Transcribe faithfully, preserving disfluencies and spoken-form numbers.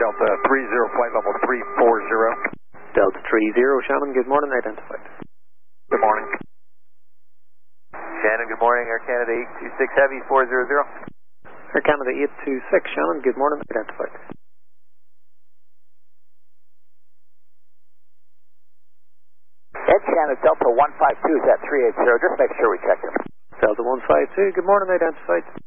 Delta three zero, flight level three four zero. Delta three zero, Shannon, good morning, identified. Good morning. Shannon, good morning, Air Canada eight two six Heavy four zero zero. Air Canada eight two six, Shannon, good morning, identified. Ed Shannon, Delta one five two is at three eight zero, just make sure we check him. Delta one five two, good morning, identified.